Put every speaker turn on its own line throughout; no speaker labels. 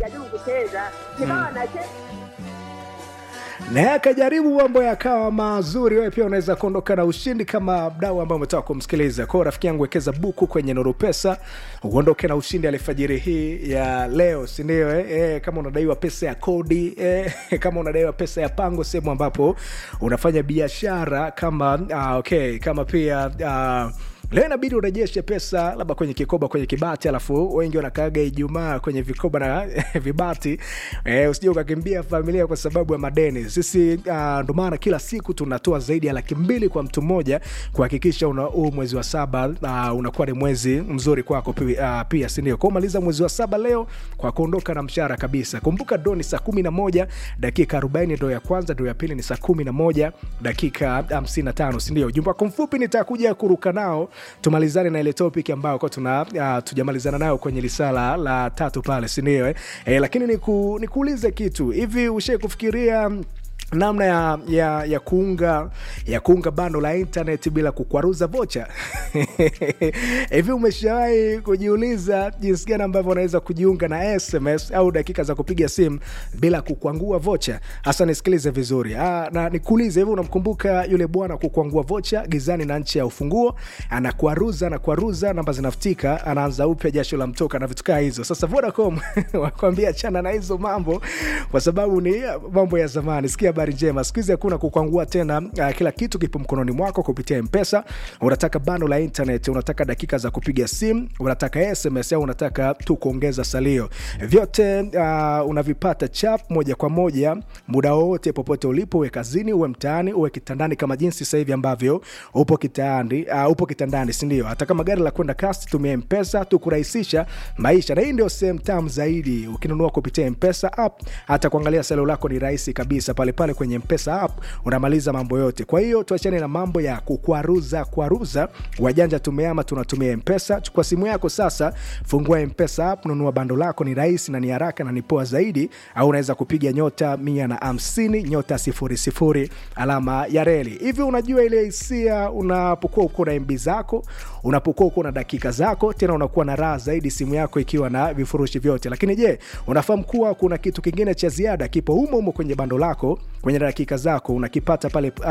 nikajaribu kucheza nikawa nacheza
na akajaribu mambo yakawa mazuri. Wewe pia unaweza kuondoka na ushindi kama mdau ambao umetoka kumsikiliza. Kwa rafiki yangu, wekeza buku kwenye Nuru Pesa uondoke na ushindi alfajiri hii ya leo, si ndio? Kama unadaiwa pesa ya kodi, kama unadaiwa pesa ya pango sehemu ambapo unafanya biashara, kama kama pia leo inabidi urejeshe pesa labda kwenye kikoba, kwenye kibati, alafu wengi wanakaaga Ijumaa kwenye vikoba na vibati, usije ukakimbia familia kwa sababu ya madeni. Sisi ndo maana kila siku tunatoa zaidi ya 200,000 kwa mtu mmoja kuhakikisha mwezi wa 7 unakuwa ni mwezi mzuri kwako pia, si ndio? Kwa maliza mwezi wa 7 leo kwa kuondoka na mshahara kabisa. Kumbuka doni saa 11 dakika 40 ndo ya kwanza, ndo ya pili ni saa 11 dakika 55, si ndio? Ujumbe wako mfupi nitakuja kuruka nao tumalizane na ile topic ambayo kwa tujamalizana nayo kwenye risala la 3 pale, si ndio? Lakini nikuulize kitu hivi, kufikiria namna ya kuunga bando la internet bila kukwaruza vocha? Hivi umeshawahi kujiuliza jinsi gani ambavyo unaweza kujiunga na SMS au dakika za kupiga simu bila kukwangua vocha? Hasa nisikilize vizuri. Na nikuulize, hivi unamkumbuka yule bwana kukwangua vocha gizani na nchi ya ufunguo? Anakwaruza namba zinafutika, anaanza upya, jasho la mtoka na vitu kama hizo. Sasa Vodacom wakwambia achana na hizo mambo kwa sababu ni mambo ya zamani. Sikia habari njema, siku hizi hakuna kukwangua tena. Kila kitu kipo mkononi mwako kupitia M-Pesa. Unataka bando la internet, unataka dakika za kupiga simu, unataka SMS au unataka tu kuongeza salio, vyote unavipata chap moja kwa moja muda wote popote ulipo, uwe kazini, uwe mtaani, uwe kitandani, kama jinsi sasa hivi ambavyo upo kitandani, si ndio? Hata kama gari la kwenda kasi, tumia M-Pesa tu kurahisisha maisha. Na hii ndio same time zaidi, ukinunua kupitia M-Pesa app, hata kuangalia salio lako ni rahisi kabisa pale kwenye M-Pesa app, unamaliza mambo yote. Kwa hiyo tuachane na mambo ya kukwaruza. Wajanja tumeama, tunatumia M-Pesa. Chukua simu yako sasa, fungua M-Pesa app, nunua bando lako, ni rahisi na ni haraka na ni poa zaidi. Au unaweza kupiga *150 *00 alama ya reli. Hivi unajua ile hisia unapokuwa uko na MB zako, unapokuwa uko na dakika zako, tena unakuwa na raha zaidi simu yako ikiwa na vifurushi vyote. Lakini je, unafahamu kuwa kuna kitu kingine cha ziada kipo humo kwenye bando lako, kwenye dakika zako? Unakipata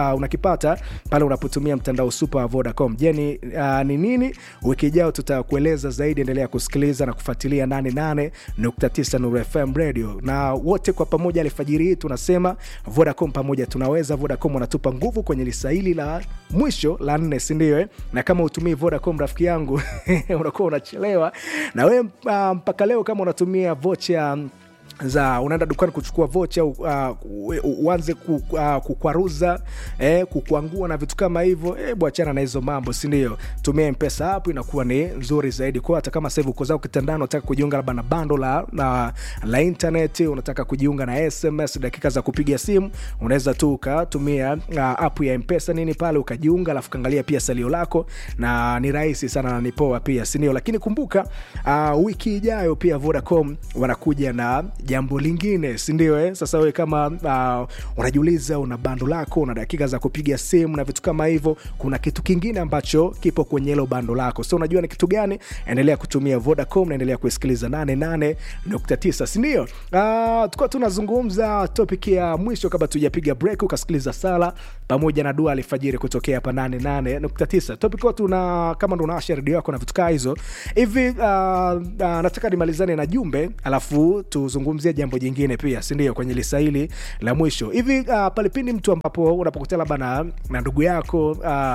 pale unapotumia mtandao super wa Vodacom. Je, ni nini? Wiki ijayo tutakueleza zaidi. Endelea kusikiliza na kufuatilia 88.9 Nuru FM Radio, na wote kwa pamoja alfajiri hii tunasema Vodacom pamoja tunaweza. Vodacom wanatupa nguvu kwenye lisaili la mwisho la 4, si ndio? Na kama utumii Vodacom rafiki yangu unakuwa unachelewa. Na wewe mpaka leo kama unatumia vocha unaenda dukani kuchukua vocha, uanze kukwaruza, kukwangua na vitu kama hivyo, achana na hizo mambo, si ndio? Tumia M-Pesa app, inakuwa ni nzuri zaidi. Kwa hata kama sasa hivi uko zao kitandani, unataka kujiunga labda na bando la internet, unataka kujiunga na SMS, dakika za kupiga simu, unaweza tu ukatumia app ya M-Pesa nini pale ukajiunga, alafu kaangalia pia salio lako, na ni rahisi sana na ni poa pia, si ndio? Lakini kumbuka wiki ijayo pia Vodacom wanakuja na jambo lingine, si ndio? Sasa wewe kama unajiuliza una bando lako, una dakika za kupiga simu na vitu kama hivyo, kuna kitu kingine ambacho kipo kwenye hilo bando lako. So unajua ni kitu gani? Endelea kutumia Vodacom na endelea kusikiliza 88.9, si ndio? Tukao tunazungumza topic ya mwisho kabla tujapiga break, ukasikiliza sala pamoja na dua alfajiri kutokea hapa 88.9. Topic kwa kama ndo unawasha radio yako na vitu kama hizo hivi, nataka nimalizane na jumbe alafu tuzungumzie jambo jingine pia, si ndio, kwenye lisaili la mwisho hivi. Pale pindi mtu ambapo unapokutana labda na ndugu yako,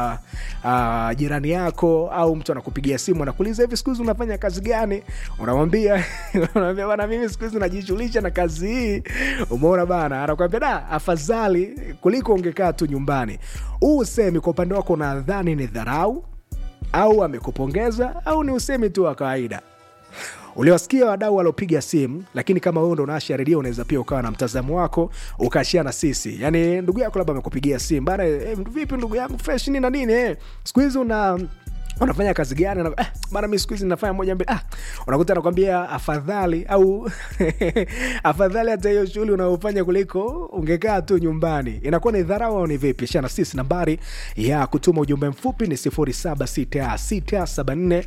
jirani yako, au mtu anakupigia simu anakuuliza hivi siku hizi unafanya kazi gani? Unamwambia bana mimi siku hizi najishughulisha na kazi hii. Umeona bana, anakuambia afadhali kuliko ungekaa tu nyumbani. Usemi kwa upande wako unadhani ni dharau au amekupongeza au ni usemi tu wa kawaida? Uliwasikia wadau waliopiga simu, lakini kama wewe ndo unashare redio, unaweza pia ukawa na mtazamo wako ukashare na sisi. Yani ndugu yako labda amekupigia simu, bana vipi ndugu yangu fresh nini na nini, siku hizi unafanya kazi gani? Bana mimi siku hizi ninafanya moja mbili. Unakuta anakuambia afadhali au afadhali hata hiyo shughuli unayofanya kuliko ungekaa tu nyumbani. Inakuwa ni dharau au ni vipi? Shana sisi nambari ya kutuma ujumbe mfupi ni 076674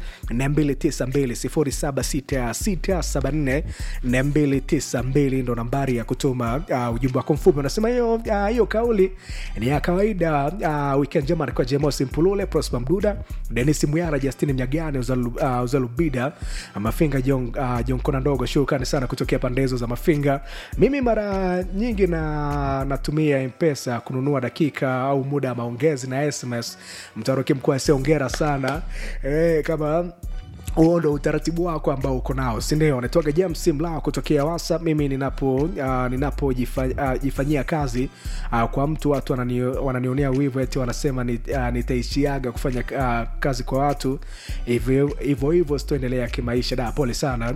292 076674 ndo nambari ya kutuma ujumbe wako mfupi. Unasema hiyo kauli ni ya kawaida. Weekend njema kwa Jemos Mpulule, Prosper Mduda, Dennis Muyara, Justin Mnyagane, Uzalubida, Mafinga John Kona ndogo. Shukrani sana kutokea pande hizo za Mafinga. Mimi mara nyingi natumia M-Pesa kununua dakika au muda wa maongezi na SMS. Mtaroki mkuu asiongera sana. Kama huo ndo utaratibu wako ambao uko nao, si ndio? Natoka James Mlao kutokea WhatsApp. Mimi ninapojifanyia kazi kwa mtu, watu wananionea wivu, eti wanasema nitaishiaga kufanya kazi kwa watu hivyo sitoendelea kimaisha. Pole sana.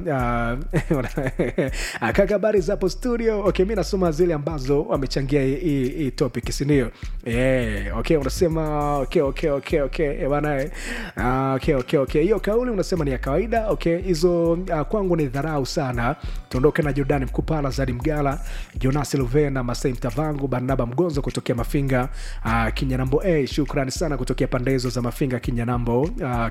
Kaka, habari za hapo studio? Okay, mimi nasoma zile ambazo wamechangia hii topic, si ndio? Okay, unasema okay bana. Okay, hiyo kauli unasema ni ya kawaida. Okay, hizo kwangu ni dharau sana. Tuondoke na Jordan Mkupala, Zadi Mgala, Jonas Luvena, Masai Mtavangu, Barnaba Mgonzo kutokea Mafinga Kinyanambo shukrani sana kutokea pande hizo za Mafinga Kinyanambo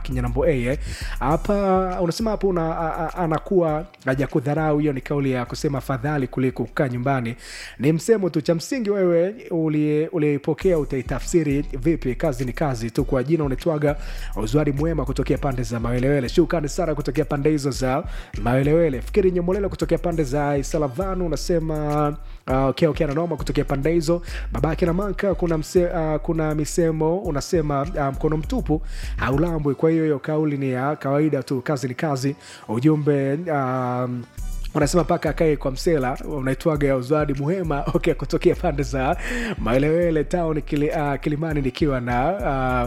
hapa. Unasema hapo anakuwa hajakudharau. Hiyo ni kauli ya kusema fadhali kuliko kukaa nyumbani. Ni msemo tu, cha msingi wewe ulipokea utaitafsiri vipi? Kazi ni kazi tu. Kwa jina unetwaga Uzwari Mwema kutokea pande za Mawelewele, shukrani sana kutokea pande hizo za Mawelewele. Fikiri Nyomolelo kutokea pande za Isalavanu unasema okay na noma kutokea pande hizo. Babake na Manka kuna misemo unasema mkono mtupu haulambwi. Kwa hiyo kauli ni ya kawaida tu, kazi ni kazi. Ujumbe unasema paka akae kwa msela, unaitwaga ya Uzwadi Muhema okay kutokea pande za Maelewele town Kilimani, nikiwa na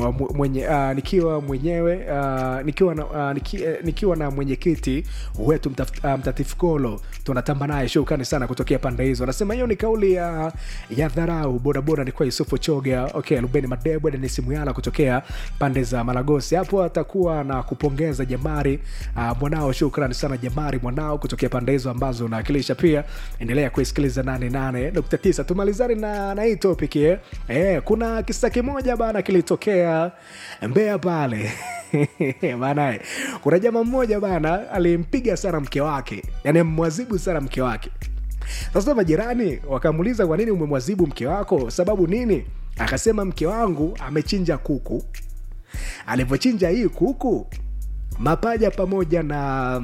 nikiwa na mwenyekiti wetu Mtatifikolo, tunatamba naye. Shukrani sana kutokea pande hizo. Anasema hiyo ni kauli ya dharau. Boda ni kwa Yusufu Choga. Okay, Rubeni Madebwe, Dennis Muyala kutokea pande za Malagosi. Hapo atakuwa na kupongeza Jamari mwanao. Shukrani sana Jamari mwanao kutokea pande hizo ambazo unawakilisha. Pia endelea kuisikiliza 88.9. Tumalizane na hii topic. Kuna kisa kimoja bana kilitokea Mbeya pale. Bana, kuna jamaa mmoja bana alimpiga sana mke wake, yani mmwazibu sana mke wake. Sasa majirani wakamuuliza, kwa nini umemwazibu mke wako? Sababu nini? Akasema, mke wangu amechinja kuku. Alipochinja hii kuku, mapaja pamoja na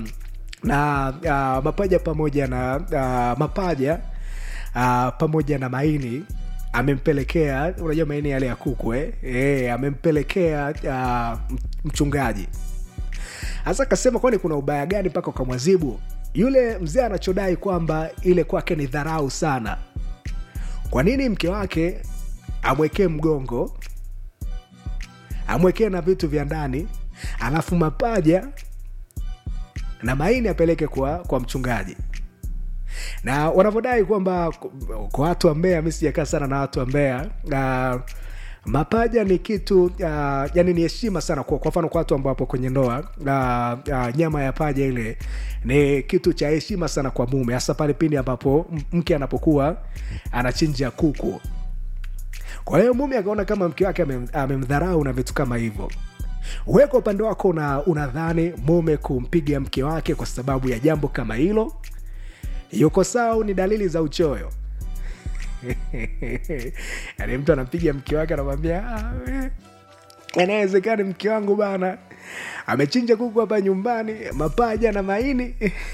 maini amempelekea, unajua maini yale ya kuku amempelekea mchungaji. Sasa akasema, kwani kuna ubaya gani mpaka ukamwazibu? Yule mzee anachodai kwamba ile kwake ni dharau sana. Kwa nini mke wake amwekee mgongo, amwekee na vitu vya ndani, alafu mapaja na maini apeleke kwa mchungaji? Na wanavodai kwamba kwa watu wa Mbeya, mimi sijakaa sana na watu wa Mbeya, mapaja ni kitu yani ni heshima sana. Kwa mfano kwa watu ambao hapo kwenye ndoa, nyama ya paja ile ni kitu cha heshima sana kwa mume, hasa pale pindi ambapo mke anapokuwa anachinja kuku. Kwa hiyo mume akaona kama mke wake amemdharau na vitu kama hivyo. Wewe kwa upande wako unadhani mume kumpiga mke wake kwa sababu ya jambo kama hilo yuko sawa, ni dalili za uchoyo? Yaani mtu anampiga mke wake, anamwambia inawezekana mke wangu bana amechinja kuku hapa nyumbani, mapaja na maini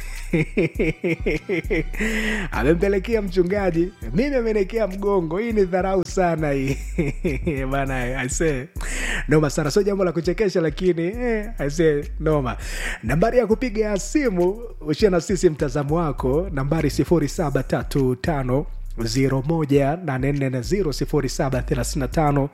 amempelekea mchungaji, mimi amenekea mgongo. Hii ni dharau sana hii. Bana, I say noma sana. Sio jambo la kuchekesha, lakini I say noma. Nambari ya kupiga simu ushia na sisi mtazamo wako, nambari 0735 018440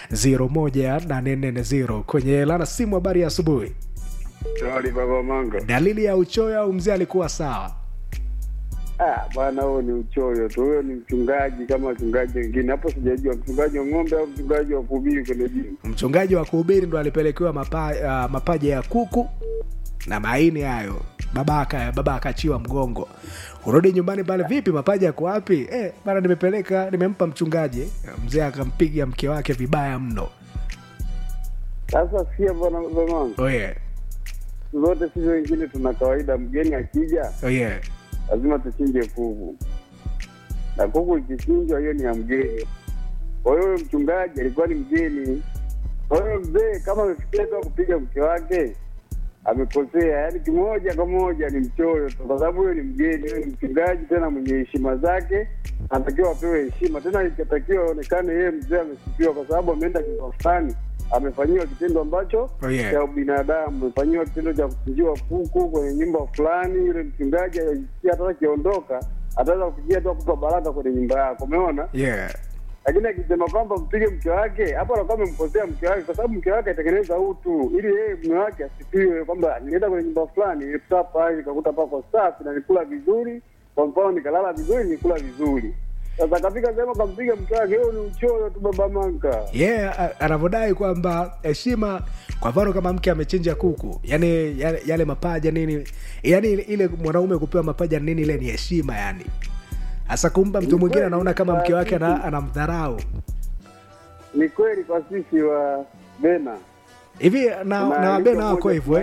0735 kwenye lana simu. Habari ya asubuhi.
Shwari baba Manga.
Dalili ya uchoyo au mzee alikuwa sawa?
Bwana, huo ni uchoyo tu. Huyo ni mchungaji kama wachungaji wengine. Hapo sijajua mchungaji wa ng'ombe au mchungaji wa kuhubiri kwenye dini.
Mchungaji wa kuhubiri ndo alipelekewa mapaja ya kuku na maini hayo, baba akachiwa mgongo. Urudi nyumbani pale, vipi mapaja yako wapi? Bana nimempa mchungaji. Mzee akampiga mke wake vibaya mno.
Sasa sikia bwana mama. Zote sisi wengine tuna kawaida, mgeni akija lazima tuchinje kuku, na kuku ikichinjwa hiyo ni ya mgeni. Kwa hiyo mchungaji alikuwa ni mgeni. Kwa hiyo mzee kama amefikia tu kupiga mke wake amekosea, yaani kimoja kwa moja ni mchoyo tu, kwa sababu huyo ni mgeni. Huyo ni mchungaji tena mwenye heshima zake, anatakiwa apewe heshima. Tena ikatakiwa aonekane yeye mzee amesifiwa kwa sababu ameenda kitu fulani, amefanyiwa kitendo ambacho cha ubinadamu, amefanyiwa kitendo cha kuchinjiwa kuku kwenye nyumba fulani. Yule mchungaji hata akiondoka ataweza kufikia tu kupa baraka kwenye nyumba yako, umeona? Lakini akisema kwamba mpige mke wake, hapo anakuwa amemkosea mke wake, kwa sababu mke wake atengeneza utu ili yeye mume wake asifiwe kwamba nilienda kwenye nyumba fulani, nilipata nikakuta pako safi na nikula vizuri, kwa mfano nikalala vizuri, nikula vizuri. Sasa kafika sema kampiga mke wake, hiyo ni uchoyo tu baba Manka.
Anavodai kwamba heshima, kwa mfano kama mke amechinja kuku, yani yale mapaja nini, yani ile mwanaume kupewa mapaja nini, ile ni heshima yani. Hasa kumba mtu mwingine anaona kama mke wake anamdharau.
Ni kweli kwa sisi wa Bena.
Hivi na Bena wako hivyo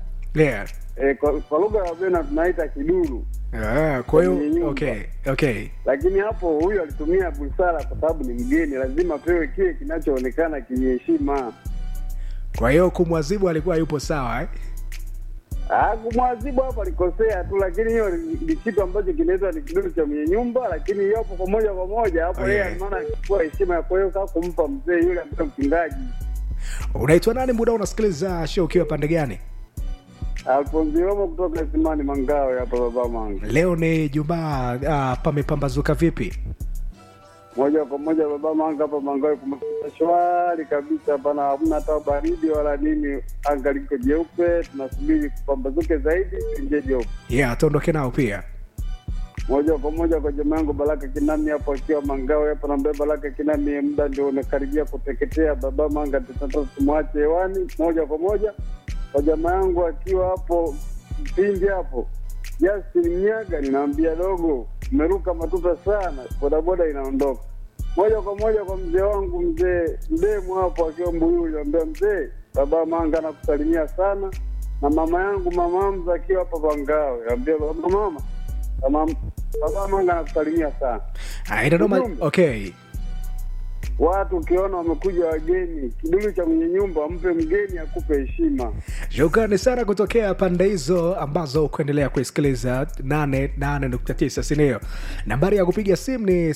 kwa lugha ya Bena tunaita kiduru.
Kwa hiyo okay.
Lakini hapo huyu alitumia busara kwa sababu ni mgeni, lazima pewe kile kinachoonekana kinyeshima.
Kwa hiyo kumwadhibu alikuwa yupo sawa
kumwadhibu hapo alikosea tu, lakini hiyo ni kitu ambacho kinaitwa ni kidudu cha mwenye nyumba, lakini hapo kwa moja hapo yeye anaona kwa heshima ya, kwa hiyo kama kumpa mzee yule ambaye mchungaji.
Unaitwa nani muda unasikiliza show ukiwa pande gani?
Alfonso Romo kutoka Simani Mangawe hapa baba Manga.
Leo ni Jumaa, pamepambazuka vipi?
Moja kwa moja baba Manga hapa Mangawe kumekuwa shwari kabisa, hapana hamna hata baridi wala nini, anga liko jeupe, tunasubiri kupambazuke zaidi nje jeupe.
Tuondoke nao pia.
Moja kwa moja kwa jamaa yangu Baraka Kinami hapo akiwa Mangawe hapa, naomba Baraka Kinami, muda ndio unakaribia kuteketea baba Manga, tutamwache hewani moja kwa moja. Kwa jamaa yangu akiwa hapo Mpindi hapo Justin Mnyaga, ninaambia dogo umeruka matuta sana, bodaboda inaondoka. Moja kwa moja kwa mzee wangu mzee Ndemu hapo akiwa Mbuyuni, naambia mzee baba Manga nakusalimia sana, na mama yangu mama Hamza akiwa hapa Bangawe, naambia baba Manga nakusalimia sana.
Okay.
Watu ukiona wamekuja wageni, kidudu cha mwenye nyumba mpe mgeni akupe heshima.
Shukrani sana kutokea pande hizo ambazo kuendelea kuisikiliza 88.9 sinio. Nambari ya kupiga simu ni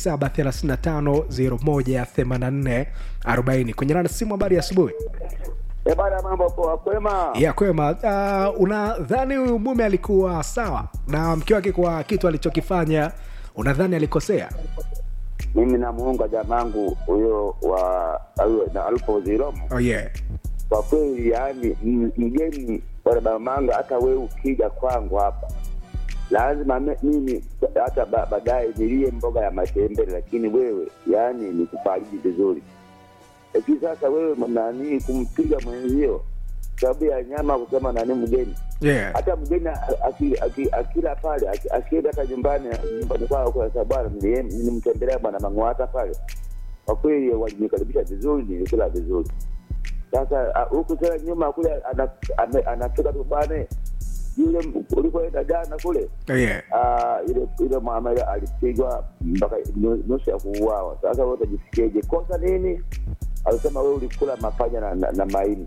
0735018440. Kwenye nani simu, habari ya asubuhi.
Bana, mambo poa, kwema?
Kwema. Unadhani huyu mume alikuwa sawa na mke wake kwa kitu alichokifanya? Unadhani alikosea?
Mimi namuunga jamangu huyo na Alfonso Romo. Kwa kweli yani mgeni baba Manga, hata wewe ukija kwangu hapa lazima mimi hata baadaye nilie mboga ya matembele, lakini wewe yani nikufariji vizuri. Lakini sasa wewe nani kumpiga mwenzio sababu ya nyama, kusema nani mgeni? Hata mgeni akila pale akienda hata nyumbani kwao, kwa sababu nimemtembelea bwana Mangwata pale, kwa kweli wajinikaribisha vizuri, nilikula vizuri. Sasa huku tena nyuma kule anatoka tu bane yule ulikoenda jana kule, ile mama alipigwa mpaka nusu ya kuuawa. Sasa wote jifikieje, kosa nini? Alisema wewe ulikula mapaja na maini.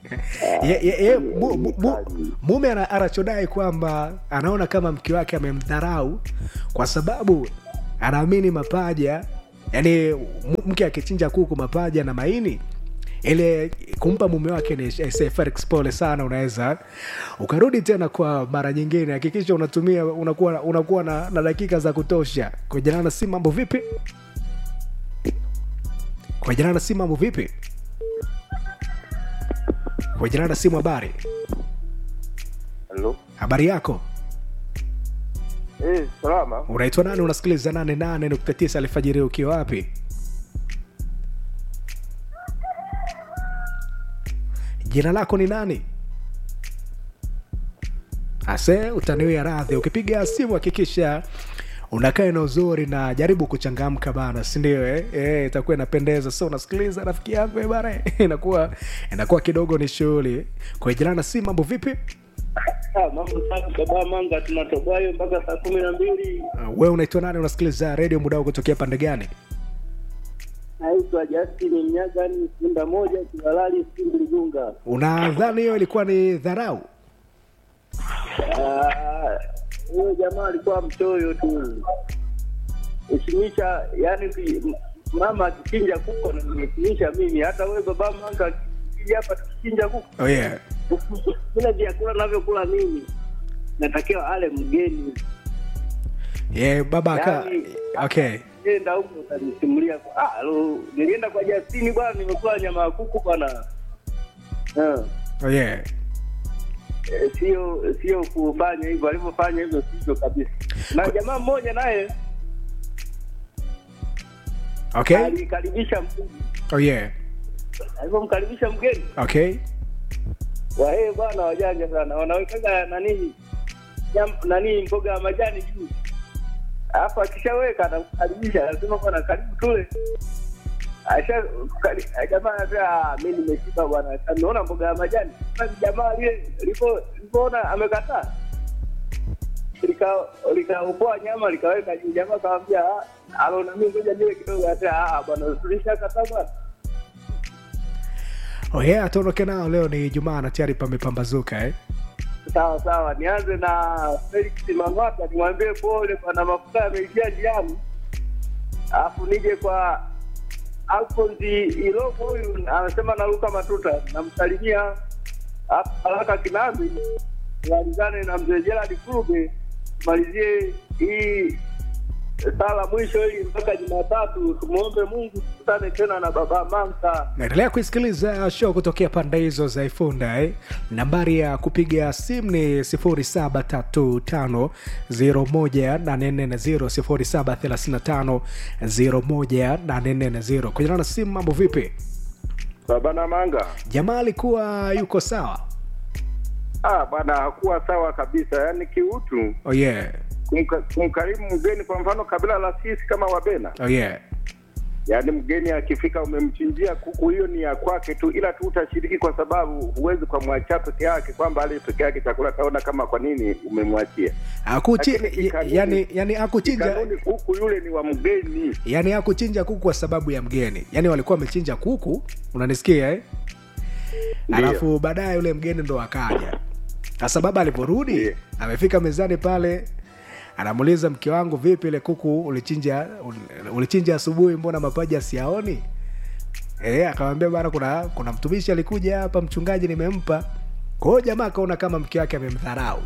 Mume anachodai kwamba anaona kama mke wake amemdharau kwa sababu anaamini mapaja, yani mke akichinja kuku mapaja na maini ile kumpa mume wake ni Felix. Pole sana, unaweza ukarudi tena kwa mara nyingine. Hakikisha unakuwa na dakika za kutosha. Kwa jana na simu, mambo vipi? Kwa jana na simu, mambo vipi? Kwa jina la simu, habari.
Hello.
Habari yako?
Salama.
Unaitwa nani? Unasikiliza 88.9 alfajiri ukiwa wapi? Jina lako ni nani? Ase utaniwia radhi. Ukipiga simu hakikisha unakaa na uzuri na jaribu kuchangamka bana, si ndio? Itakuwa inapendeza. So unasikiliza rafiki yangu bana, inakuwa kidogo ni shughuli. Kwa jina na simu, mambo vipi?
Mambo sana baba Manga, tunatoboa hiyo mpaka saa 12.
Wewe unaitwa nani? Unasikiliza radio muda kutokea pande gani?
Naitwa Justin Mnyaga, ni Simba moja Kihalali Simba Junga.
Unadhani hiyo ilikuwa ni dharau?
Huyo jamaa alikuwa mchoyo tu. Ushimisha, yani mama akichinja kuku na nimechinja mimi, hata wewe baba Manga akija hapa tukichinja kuku.
Oh yeah.
Bila vyakula navyokula mimi natakiwa ale mgeni.
Baba
yani,
okay.
Nenda huko utanisimulia nilienda kwa Justini bwana, nimekula nyama ya kuku bwana.
Oh yeah.
Sio kufanya hivyo, alivyofanya hivyo sio kabisa. Na jamaa mmoja naye
okay,
alikaribisha mgeni.
Oh yeah.
Alipomkaribisha mgeni,
okay,
bwana wajanja sana, wanaweka nani mboga ya majani juu, alafu akishaweka anakaribisha, anasema bwana karibu tule. Jamaa anasema mimi nimeshiba bwana, naona mboga ya majani. Jamaa alipoona amekataa, likaopoa nyama likaweka juu. Jamaa akamwambia anaona mimi ngoja niwe kidogo, hata bwana tulishakataa bwana.
Oh yeah, atonoke nao leo ni Jumaa na tayari pamepambazuka
Sawa, nianze na Felix Mang'ata, nimwambie pole bwana, mafuta yameishia njiani. Alafu nije kwa Alfonzi Iloko, huyu anasema naruka matuta, namsalimia. Haraka Kinambi, tuanzane na mzee Gerald Kurube, tumalizie hii sala mwisho hii mpaka Jumatatu. Tumuombe Mungu tukutane tena na baba Manga.
Naendelea kusikiliza show kutokea pande hizo za Ifunda. Nambari ya kupiga simu ni 0735018440, 0735018440. Kwa jina na simu, mambo vipi?
Baba na Manga.
Jamaa alikuwa yuko sawa?
Bwana hakuwa sawa kabisa, yani kiutu.
Oh yeah.
Kumkarimu mgeni kwa mfano kabila la sisi kama Wabena.
Oh yeah.
Yaani mgeni akifika umemchinjia kuku, hiyo ni ya kwake tu, ila tu utashiriki kwa sababu huwezi kwa mwacha peke yake kwamba ale peke yake chakula, taona kama kwa nini umemwachia.
Yani akuchinja
kuku yule ni wa mgeni.
Yani akuchinja kuku kwa sababu ya mgeni. Yani walikuwa wamechinja kuku, unanisikia Alafu baadaye yule mgeni ndo akaja. Sasa baba aliporudi, amefika mezani pale, anamuuliza mke wangu, vipi ile kuku ulichinja asubuhi, mbona mapaja siyaoni? Akamwambia bwana, kuna mtumishi alikuja hapa, mchungaji nimempa. Kwa hiyo jamaa kaona kama mke wake amemdharau.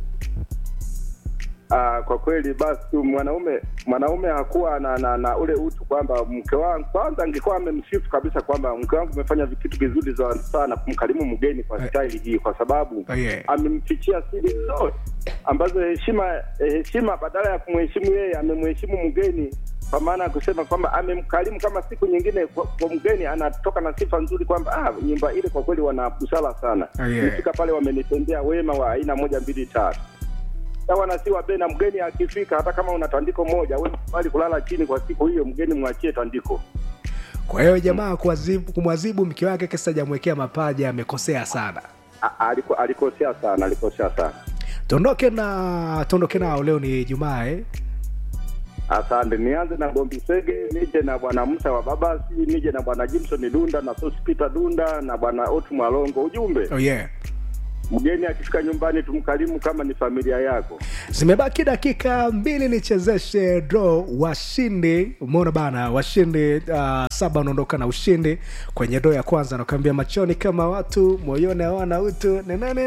Kwa kweli basi mwanaume hakuwa na ule utu kwamba mke wangu, kwanza angekuwa amemsifu kabisa kwamba mke wangu umefanya vitu vizuri sana kumkarimu mgeni kwa staili hii, kwa sababu amemfichia siri zote ambazo heshima badala ya kumheshimu yeye amemheshimu mgeni, kwa maana kusema kwamba amemkarimu kama siku nyingine kwa mgeni anatoka na sifa nzuri kwamba nyumba ile kwa kweli wana busara sana. Nifika pale wamenitendea wema wa aina 1 2 3. Sawa na si Wabena, mgeni akifika hata kama una tandiko moja, wewe bali kulala chini kwa siku hiyo, mgeni mwachie tandiko.
Kwa hiyo jamaa kumwadhibu mke wake kisa hajamwekea mapaja, amekosea sana.
Alikosea sana.
Tondoke nao leo ni Jumaa
Asante. Nianze na Gombi Sege, nije na bwana Musa wa Babasi, nije na bwana Jimson Dunda na Sospita Dunda na bwana Otu Mwalongo. Ujumbe.
Oh yeah.
Mgeni akifika nyumbani tumkarimu kama ni familia yako.
Zimebaki dakika 2 nichezeshe draw washindi. Umeona bana, washindi 7 wanaondoka na ushindi kwenye draw ya kwanza. Nakwambia machoni kama watu, moyoni hawana utu.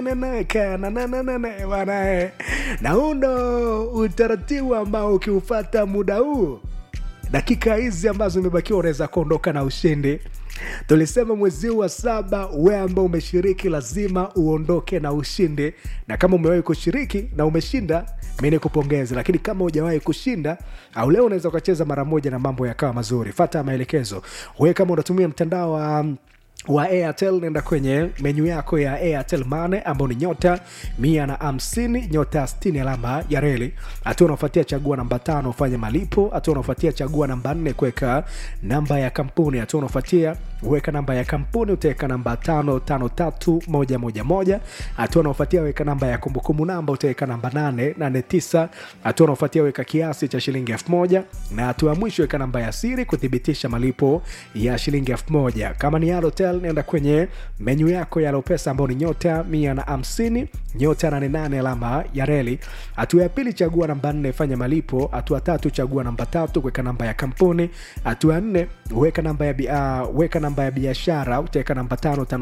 Bana na undo utaratibu ambao ukiufuata muda huu, dakika hizi ambazo zimebakiwa, unaweza kuondoka na ushindi. Tulisema mwezi wa 7 wewe ambao umeshiriki lazima uondoke na ushindi, na kama umewahi kushiriki na umeshinda mimi nikupongeze. Lakini kama hujawahi kushinda au leo unaweza ukacheza mara moja na mambo yakawa mazuri. Fuata maelekezo. Wewe kama unatumia mtandao wa Airtel, nenda kwenye menu yako ya Airtel Money ambao ni *150 *60 alama ya reli. Hatua unafuatia chagua namba 5 ufanye malipo. Hatua unafuatia chagua namba 4 kuweka namba ya kampuni. Hatua unafuatia weka namba ya kampuni, utaweka namba 553111. Hatua unafuatia weka namba ya kumbukumbu namba, utaweka namba 889. Hatua unafuatia weka kiasi cha shilingi 1000 na hatua ya mwisho weka namba ya siri kuthibitisha malipo ya shilingi 1000. Kama ni Halotel, nenda kwenye menu yako ya Lopesa ambao ni *150 *88 alama ya reli. Hatua ya pili chagua namba 4 fanya malipo. Hatua 3 chagua namba 3 kuweka namba ya kampuni. Hatua 4 weka namba ya biashara, utaweka namba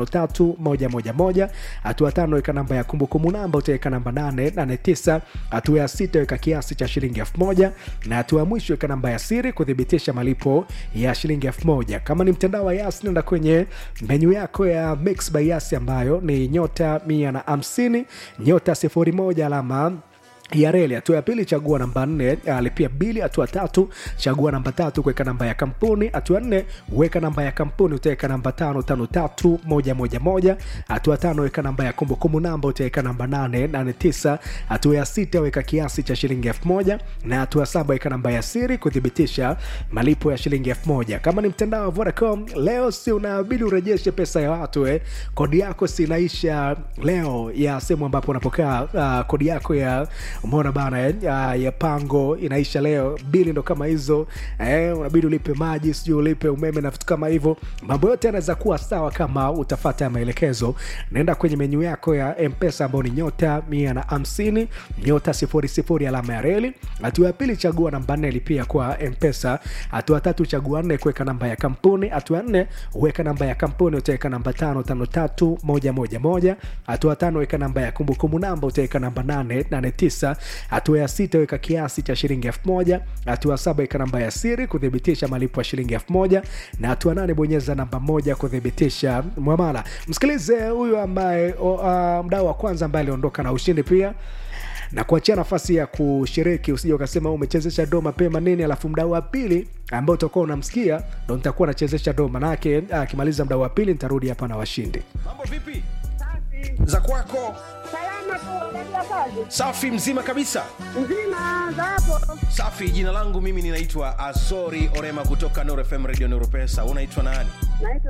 553111. Hatua 5 weka namba ya kumbukumbu namba, utaweka namba 889. Hatua ya 6 weka kiasi cha shilingi 1000 na hatua ya mwisho weka namba ya siri kuthibitisha malipo ya shilingi 1000. Kama ni mtandao wa Yas, nenda kwenye menu yako ya Mix by Yas ambayo ni *150 *01 alama ya reli. Hatua ya pili chagua namba 4 lipia bili. Hatua 3 chagua namba 3 kuweka namba ya kampuni. Hatua 4 weka namba ya kampuni, utaweka namba 553111. Hatua 5 weka namba ya kumbukumbu namba, utaweka namba 889. Hatua ya 6 weka kiasi cha shilingi 1000 na hatua 7 weka namba ya siri kuthibitisha malipo ya shilingi 1000. Kama ni mtandao wa Vodacom, leo si unabidi urejeshe pesa ya watu kodi yako si inaisha leo ya sehemu ambapo unapokaa. Kodi yako ya umeona bana ya pango inaisha leo. Bili ndo kama hizo unabidi ulipe maji, sio ulipe umeme na vitu kama hivyo. Mambo yote yanaweza kuwa sawa kama utafuata maelekezo. Nenda kwenye menu yako ya M-Pesa ambayo ni *150 *00 alama ya reli. Hatua ya pili chagua namba 4 lipia kwa M-Pesa. Hatua 3 chagua 4 kuweka namba ya kampuni. Hatua 4 weka namba ya kampuni, utaweka namba 553111. Hatua 5 weka namba ya kumbukumbu namba, utaweka namba 889. Hatua ya 6 weka kiasi cha shilingi 1000. Hatua 7 weka namba ya siri kuthibitisha malipo ya shilingi 1000 na hatua 8 bonyeza namba 1 kuthibitisha muamala. Msikilize huyu ambaye mdau wa kwanza ambaye aliondoka na ushindi pia na kuachia nafasi ya kushiriki. Usije ukasema umechezesha do mapema nini alafu mdau wa pili ambao utakuwa unamsikia ndo nitakuwa nachezesha do. Manake akimaliza mdau wa pili nitarudi hapa na washindi.
Mambo vipi?
Safi.
Za kwako?
Salama tu, unajua kazi?
Safi, mzima kabisa.
Mzima, za hapo?
Safi, jina langu mimi ninaitwa Azori Orema kutoka Nuru FM Radio Nuru Pesa. Unaitwa nani?
Naitwa